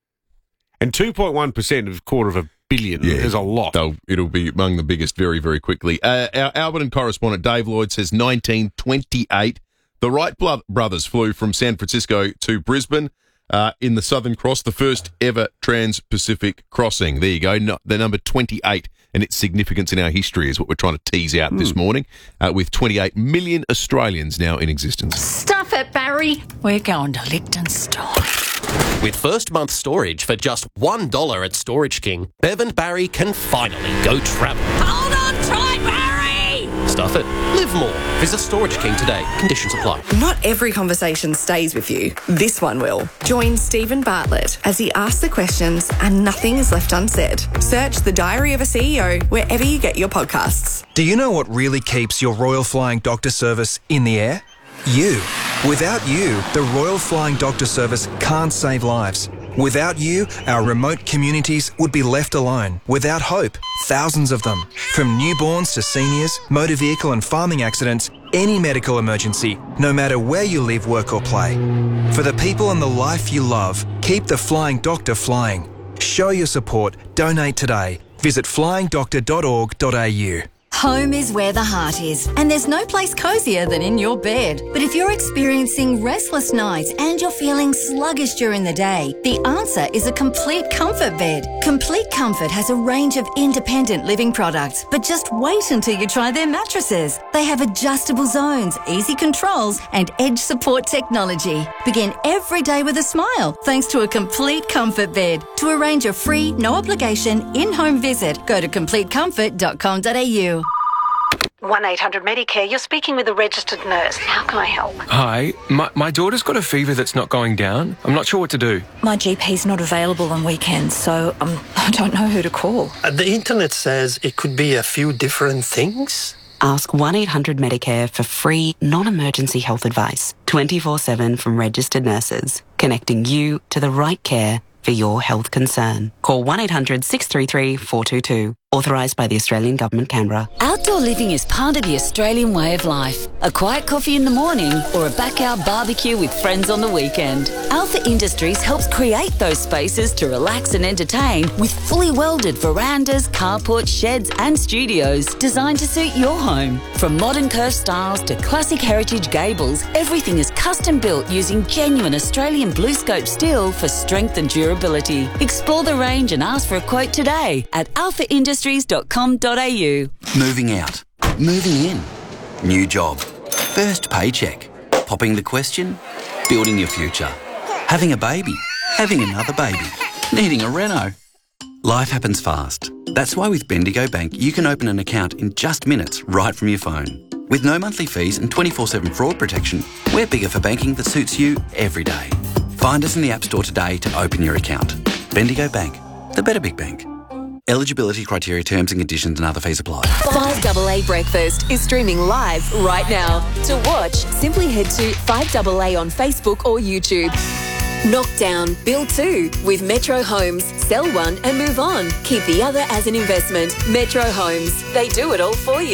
And 2.1% of a quarter of a billion is a lot. It'll be among the biggest very, very quickly. Our Alberton correspondent Dave Lloyd says 1928, the Wright brothers flew from San Francisco to Brisbane in the Southern Cross, the first ever trans-Pacific crossing. There you go, the number 28, and its significance in our history is what we're trying to tease out this morning, with 28 million Australians now in existence. Stuff it, Barry. We're going to Liechtenstein. With first month storage for just $1 at Storage King, Bev and Barry can finally go travel. Hold on tight, Barry! Stuff it. Live more. Visit Storage King today. Conditions apply. Not every conversation stays with you. This one will. Join Stephen Bartlett as he asks the questions and nothing is left unsaid. Search The Diary of a CEO wherever you get your podcasts. Do you know what really keeps your Royal Flying Doctor Service in the air? You. Without you, the Royal Flying Doctor Service can't save lives. Without you, our remote communities would be left alone, without hope, thousands of them. From newborns to seniors, motor vehicle and farming accidents, any medical emergency, no matter where you live, work or play. For the people and the life you love, keep the Flying Doctor flying. Show your support. Donate today. Visit flyingdoctor.org.au. Home is where the heart is, and there's no place cosier than in your bed. But if you're experiencing restless nights and you're feeling sluggish during the day, the answer is a Complete Comfort bed. Complete Comfort has a range of independent living products, but just wait until you try their mattresses. They have adjustable zones, easy controls, and edge support technology. Begin every day with a smile thanks to a Complete Comfort bed. To arrange a free, no obligation, in-home visit, go to completecomfort.com.au. 1-800-Medicare, you're speaking with a registered nurse. How can I help? Hi, my daughter's got a fever that's not going down. I'm not sure what to do. My GP's not available on weekends, so I don't know who to call. The internet says it could be a few different things. Ask 1-800-Medicare for free, non-emergency health advice, 24/7 from registered nurses, connecting you to the right care for your health concern. Call 1-800-633-422. Authorised by the Australian Government, Canberra. Outdoor living is part of the Australian way of life. A quiet coffee in the morning or a backyard barbecue with friends on the weekend. Alpha Industries helps create those spaces to relax and entertain with fully welded verandas, carports, sheds and studios designed to suit your home. From modern curved styles to classic heritage gables, everything is custom built using genuine Australian blue scope steel for strength and durability. Explore the range and ask for a quote today at alphaindustries.com.au. Moving out. Moving in. New job. First paycheck. Popping the question. Building your future. Having a baby. Having another baby. Needing a reno. Life happens fast. That's why with Bendigo Bank you can open an account in just minutes right from your phone. With no monthly fees and 24/7 fraud protection, we're bigger for banking that suits you every day. Find us in the App Store today to open your account. Bendigo Bank. The better big bank. Eligibility criteria, terms and conditions and other fees apply. 5AA Breakfast is streaming live right now. To watch, simply head to 5AA on Facebook or YouTube. Knock down, build two with Metro Homes. Sell one and move on. Keep the other as an investment. Metro Homes. They do it all for you.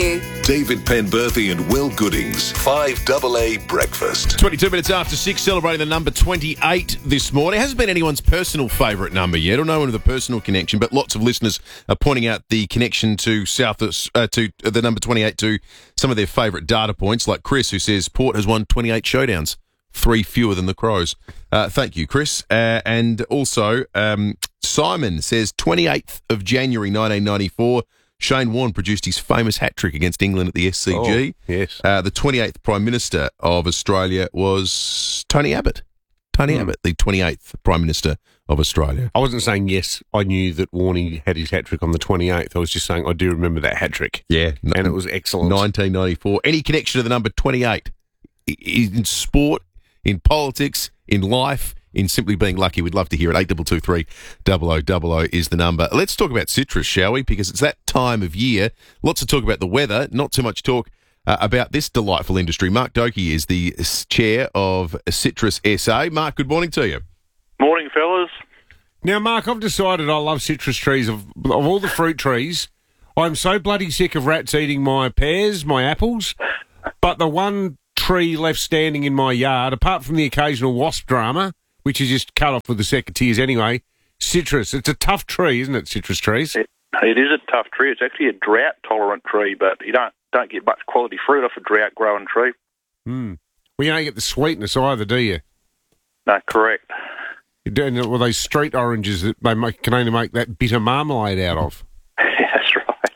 David Penberthy and Will Goodings. 5AA Breakfast. 22 minutes after 6, celebrating the number 28 this morning. It hasn't been anyone's personal favourite number yet, or no one with a personal connection, but lots of listeners are pointing out the connection to to the number 28 to some of their favourite data points, like Chris, who says Port has won 28 showdowns, 3 fewer than the Crows. Thank you, Chris. And also, Simon says 28th of January 1994, Shane Warne produced his famous hat-trick against England at the SCG. Oh, yes. The 28th Prime Minister of Australia was Tony Abbott. Tony Abbott, the 28th Prime Minister of Australia. I wasn't saying yes, I knew that Warney had his hat-trick on the 28th. I was just saying I do remember that hat-trick. Yeah. And it was excellent. 1994. Any connection to the number 28 in sport, in politics, in life, in simply being lucky? We'd love to hear it. 8223 0000 is the number. Let's talk about citrus, shall we? Because it's that time of year. Lots to talk about the weather, not too much talk about this delightful industry. Mark Doki is the chair of Citrus SA. Mark, good morning to you. Morning, fellas. Now, Mark, I've decided I love citrus trees. Of all the fruit trees, I'm so bloody sick of rats eating my pears, my apples, but the one tree left standing in my yard, apart from the occasional wasp drama, which is just cut off with the secateurs anyway, citrus. It's a tough tree, isn't it, citrus trees? It is a tough tree. It's actually a drought-tolerant tree, but you don't get much quality fruit off a drought-growing tree. Well, you don't get the sweetness either, do you? No, correct. You're doing it with those street oranges that they can only make that bitter marmalade out of. That's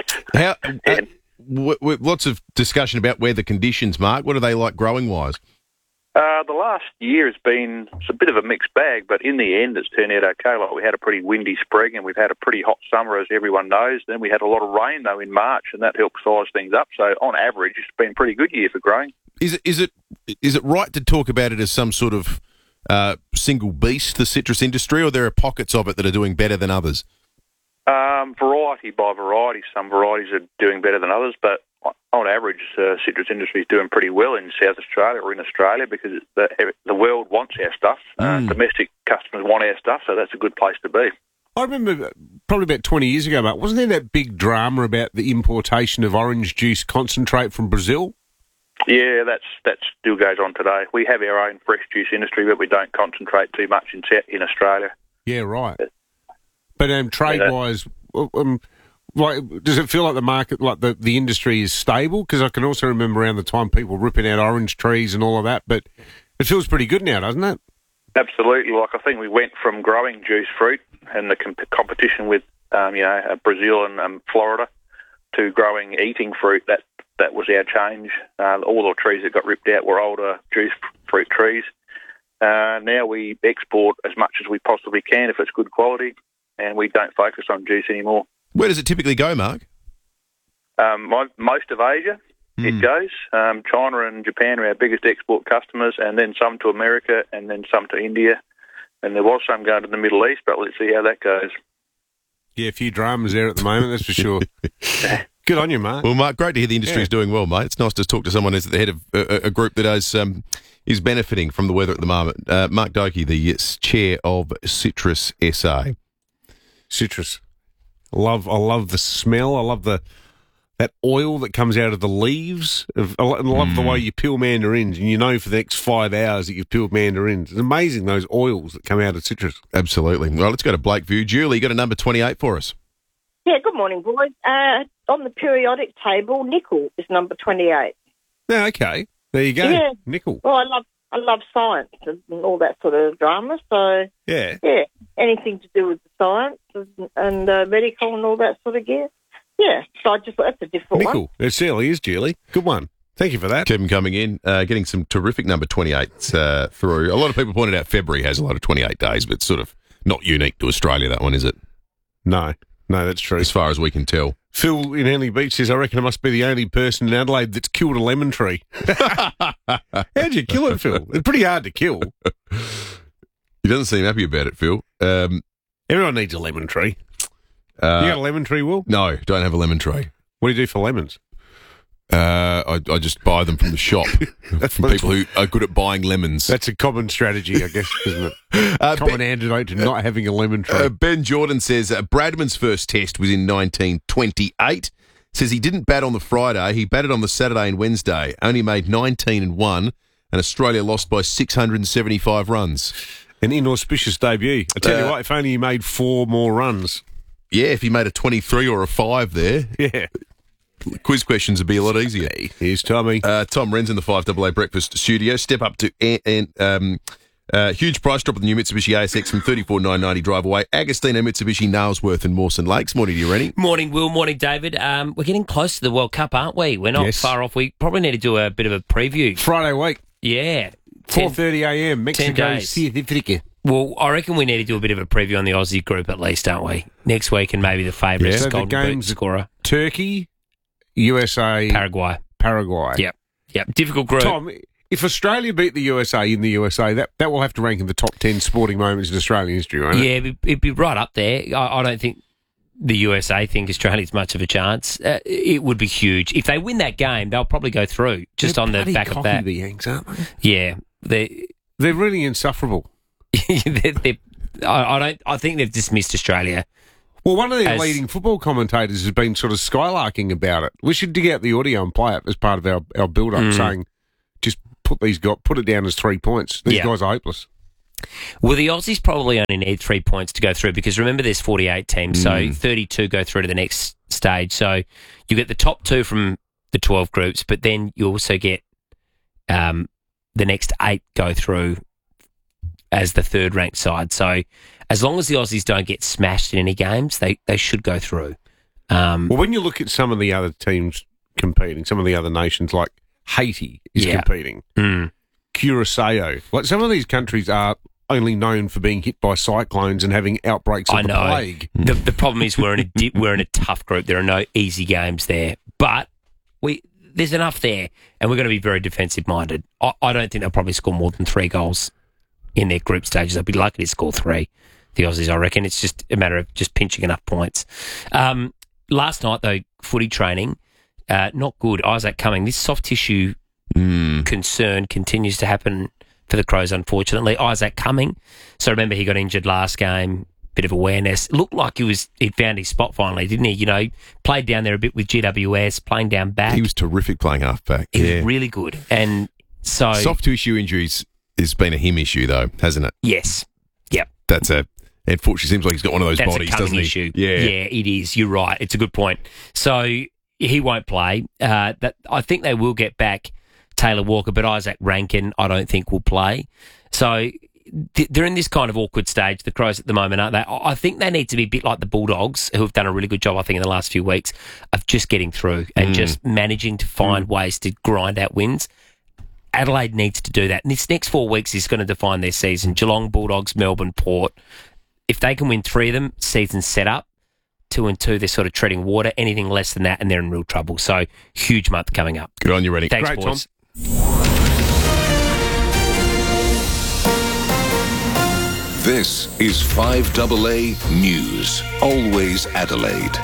right. Lots of discussion about weather conditions, Mark. What are they like growing-wise? The last year has been a bit of a mixed bag, but in the end it's turned out okay. Like, we had a pretty windy spring and we've had a pretty hot summer, as everyone knows. Then we had a lot of rain, though, in March, and that helped size things up. So on average, it's been a pretty good year for growing. Is it right to talk about it as some sort of single beast, the citrus industry, or there are pockets of it that are doing better than others? Variety by variety. Some varieties are doing better than others, but on average, citrus industry is doing pretty well in South Australia or in Australia, because the world wants our stuff. Domestic customers want our stuff, so that's a good place to be. I remember probably about 20 years ago, mate, wasn't there that big drama about the importation of orange juice concentrate from Brazil? Yeah, that still goes on today. We have our own fresh juice industry, but we don't concentrate too much in Australia. Yeah, right. But trade-wise, does it feel like the market, like the industry is stable? Because I can also remember around the time people ripping out orange trees and all of that, but it feels pretty good now, doesn't it? Absolutely. Like, I think we went from growing juice fruit and the competition with Brazil and Florida to growing eating fruit. That was our change. All the trees that got ripped out were older juice fruit trees. Now we export as much as we possibly can if it's good quality, and we don't focus on juice anymore. Where does it typically go, Mark? Most of Asia, it goes. China and Japan are our biggest export customers, and then some to America, and then some to India. And there was some going to the Middle East, but let's see how that goes. Yeah, a few dramas there at the moment, that's for sure. Good on you, Mark. Well, Mark, great to hear the industry is doing well, mate. It's nice to talk to someone who's at the head of a group that is benefiting from the weather at the moment. Mark Doki, the chair of Citrus SA. Citrus. I love the smell. I love that oil that comes out of the leaves. I love the way you peel mandarins, and you know for the next 5 hours that you've peeled mandarins. It's amazing, those oils that come out of citrus. Absolutely. Well, let's go to Blakeview. Julie, you got a number 28 for us? Yeah, good morning, boys. On the periodic table, nickel is number 28. Yeah, okay. There you go. Yeah. Nickel. Well, I love science and all that sort of drama, so yeah, anything to do with the science and medical and all that sort of gear. Yeah, so I just thought that's a different one. Nickel. It certainly is, Julie. Good one. Thank you for that. Keep them coming in, getting some terrific number 28s through. A lot of people pointed out February has a lot of 28 days, but it's sort of not unique to Australia, that one, is it? No, that's true. As far as we can tell. Phil in Henley Beach says, I reckon I must be the only person in Adelaide that's killed a lemon tree. How'd you kill it, Phil? It's pretty hard to kill. He doesn't seem happy about it, Phil. Everyone needs a lemon tree. You got a lemon tree, Will? No, don't have a lemon tree. What do you do for lemons? I just buy them from the shop, from people who are good at buying lemons. That's a common strategy, I guess, isn't it? Common antidote to not having a lemon tree. Ben Jordan says Bradman's first test was in 1928. Says he didn't bat on the Friday. He batted on the Saturday and Wednesday. Only made 19 and 1, and Australia lost by 675 runs. An inauspicious debut. I tell you what, if only he made 4 more runs. Yeah, if he made a 23 or a 5 there. Yeah. Quiz questions would be a lot easier. Here's Tommy. Tom Wren's in the 5AA Breakfast studio. Step up to huge price drop of the new Mitsubishi ASX from $34,990 drive away. Agostino, Mitsubishi, Nailsworth and Mawson Lakes. Morning to you, Rennie. Morning, Will. Morning, David. We're getting close to the World Cup, aren't we? We're not far off. We probably need to do a bit of a preview. Friday week. Yeah. 4:30am, Mexico, South Africa. Well, I reckon we need to do a bit of a preview on the Aussie group at least, don't we? Next week and maybe the favourites, So Golden the Boot games scorer. Turkey, USA, Paraguay. Yep. Difficult group. Tom, if Australia beat the USA in the USA, that will have to rank in the top 10 sporting moments in Australian history, won't it? Yeah, it'd be right up there. I don't think the USA think Australia's much of a chance. It would be huge. If they win that game, they'll probably go through just on the back of that. The Yanks, aren't they? Yeah. They're really insufferable. I think they've dismissed Australia. Well, one of their leading football commentators has been sort of skylarking about it. We should dig out the audio and play it as part of our build-up, saying just put it down as 3 points. These guys are hopeless. Well, the Aussies probably only need 3 points to go through because remember there's 48 teams, so 32 go through to the next stage. So you get the top 2 from the 12 groups, but then you also get the next 8 go through as the third-ranked side. So as long as the Aussies don't get smashed in any games, they should go through. Well, when you look at some of the other teams competing, some of the other nations, like Haiti is competing, Curacao, like some of these countries are only known for being hit by cyclones and having outbreaks of the plague. The problem is we're in a tough group. There are no easy games there, but there's enough there, and we're going to be very defensive-minded. I don't think they'll probably score more than 3 goals in their group stages. They'll be likely to score 3, the Aussies, I reckon. It's just a matter of just pinching enough points. Last night, though, footy training, not good. Isaac Cumming, this soft tissue concern continues to happen for the Crows, unfortunately. Isaac Cumming, so remember he got injured last game, bit of awareness. Looked like he'd found his spot finally, didn't he? You know, played down there a bit with GWS, playing down back. He was terrific playing halfback. He was really good. And so soft tissue injuries has been a him issue, though, hasn't it? Yes. Yep. Unfortunately, seems like he's got one of those bodies, doesn't he? Issue. Yeah, it is. You're right. It's a good point. So he won't play. I think they will get back Taylor Walker, but Isaac Rankin, I don't think will play. So they're in this kind of awkward stage, the Crows at the moment, aren't they? I think they need to be a bit like the Bulldogs, who have done a really good job, I think, in the last few weeks of just getting through and just managing to find ways to grind out wins. Adelaide needs to do that. And this next 4 weeks is going to define their season. Geelong, Bulldogs, Melbourne, Port. If they can win 3 of them, season's set up. 2 and 2, they're sort of treading water. Anything less than that, and they're in real trouble. So, huge month coming up. Good on you, Rennie. Thanks, Great, boys. Tom. This is 5AA News. Always Adelaide.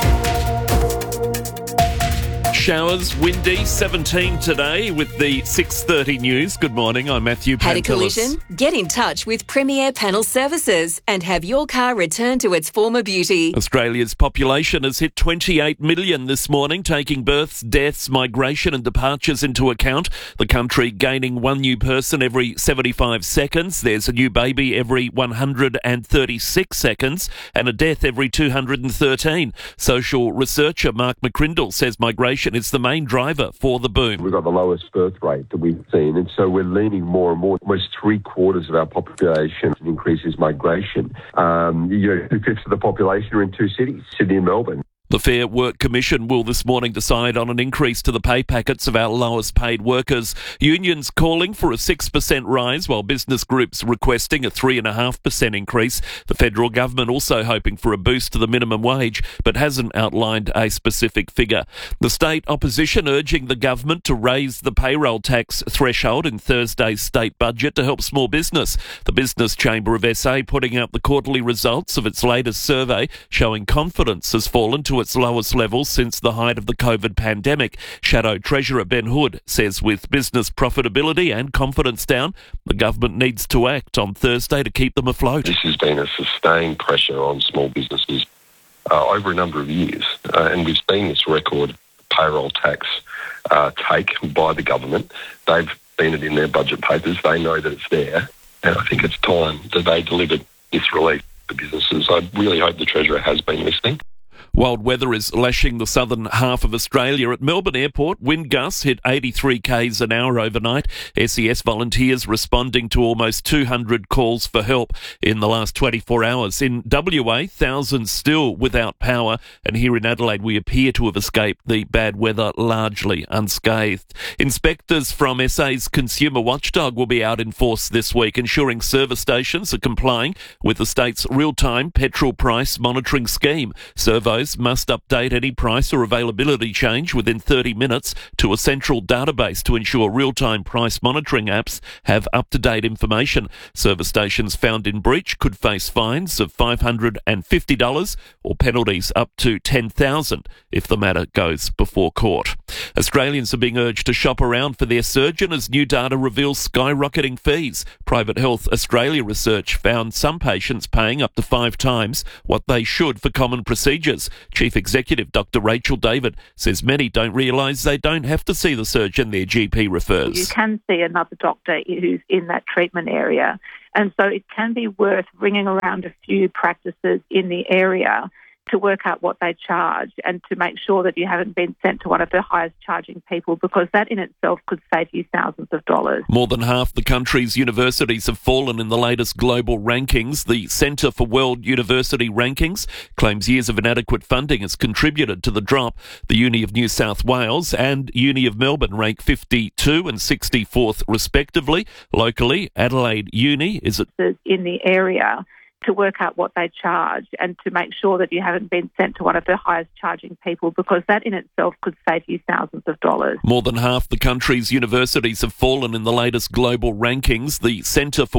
Showers, windy, 17 today with the 6:30 news. Good morning, I'm Matthew Pantelis. Had a collision? Get in touch with Premier Panel Services and have your car returned to its former beauty. Australia's population has hit 28 million this morning, taking births, deaths, migration and departures into account. The country gaining 1 new person every 75 seconds. There's a new baby every 136 seconds and a death every 213. Social researcher Mark McCrindle says migration is the main driver for the boom. We've got the lowest birth rate that we've seen, and so we're leaning more and more. Almost 3/4 of our population increases migration. 2/5 of the population are in 2 cities, Sydney and Melbourne. The Fair Work Commission will this morning decide on an increase to the pay packets of our lowest paid workers. Unions calling for a 6% rise, while business groups requesting a 3.5% increase. The federal government also hoping for a boost to the minimum wage, but hasn't outlined a specific figure. The state opposition urging the government to raise the payroll tax threshold in Thursday's state budget to help small business. The Business Chamber of SA putting out the quarterly results of its latest survey, showing confidence has fallen to its lowest level since the height of the COVID pandemic. Shadow Treasurer Ben Hood says with business profitability and confidence down, the government needs to act on Thursday to keep them afloat. This has been a sustained pressure on small businesses over a number of years. And we've seen this record payroll tax take by the government. They've seen it in their budget papers. They know that it's there. And I think it's time that they delivered this relief to businesses. I really hope the Treasurer has been listening. Wild weather is lashing the southern half of Australia. At Melbourne Airport, wind gusts hit 83 k's an hour overnight. SES volunteers responding to almost 200 calls for help in the last 24 hours. In WA, thousands still without power. And here in Adelaide, we appear to have escaped the bad weather largely unscathed. Inspectors from SA's Consumer Watchdog will be out in force this week, ensuring service stations are complying with the state's real-time petrol price monitoring scheme. Servos must update any price or availability change within 30 minutes to a central database to ensure real-time price monitoring apps have up-to-date information. Service stations found in breach could face fines of $550 or penalties up to $10,000 if the matter goes before court. Australians are being urged to shop around for their surgeon as new data reveals skyrocketing fees. Private Health Australia research found some patients paying up to 5 times what they should for common procedures. Chief Executive Dr. Rachel David says many don't realise they don't have to see the surgeon their GP refers. You can see another doctor who's in that treatment area, and so it can be worth ringing around a few practices in the area to work out what they charge and to make sure that you haven't been sent to one of the highest charging people, because that in itself could save you thousands of dollars. More than half the country's universities have fallen in the latest global rankings. The Centre for World University Rankings claims years of inadequate funding has contributed to the drop. The Uni of New South Wales and Uni of Melbourne rank 52 and 64th respectively. Locally, Adelaide Uni is at in the area to work out what they charge and to make sure that you haven't been sent to one of the highest charging people, because that in itself could save you thousands of dollars. More than half the country's universities have fallen in the latest global rankings. The Centre for